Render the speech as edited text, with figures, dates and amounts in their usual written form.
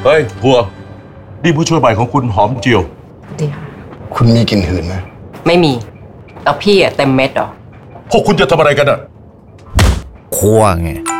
เฮ้ยบัวนี่ผู้ช่วยใหม่ของคุณหอมเจียวดีค่ะคุณมีกลิ่นหืนไหมไม่มีแล้วพี่เต็มเม็ดหรอพวกคุณจะทำอะไรกันอ่ะคั่วไง